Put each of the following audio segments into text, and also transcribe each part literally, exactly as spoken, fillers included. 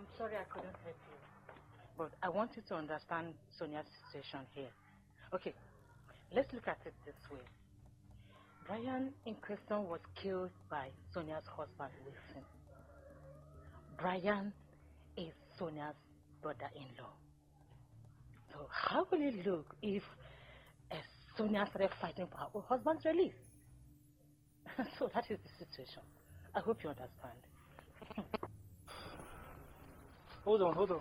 I'm sorry I couldn't help you. But I want you to understand Sonia's situation here. Okay, let's look at it this way. Brian in question was killed by Sonia's husband, Wilson. Brian is Sonia's brother-in-law. So how will it look if uh, Sonia started fighting for her own husband's release? So that is the situation. I hope you understand. Hold on, hold on.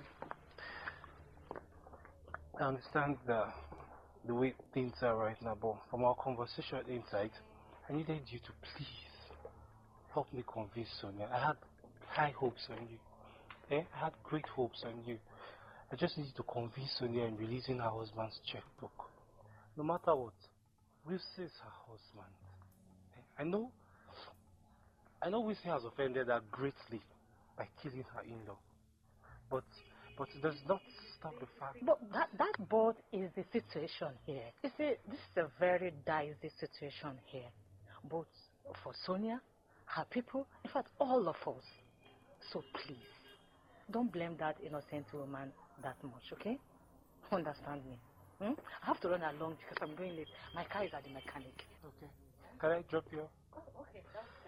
I understand the, the way things are right now, but from our conversation inside, I needed you to please help me convince Sonia. I had high hopes on you. Eh? I had great hopes on you. I just needed to convince Sonia in releasing her husband's checkbook. No matter what, Wilson is her husband. I know, I know Wilson has offended her greatly by killing her in-law. But, but it does not stop the fact... But that, that both is the situation here. You see, this is a very dicey situation here. Both for Sonia, her people, in fact, all of us. So please, don't blame that innocent woman that much, okay? Understand me? Hmm? I have to run along because I'm going late. My car is at the mechanic. Okay. Can I drop you? Oh, okay. That's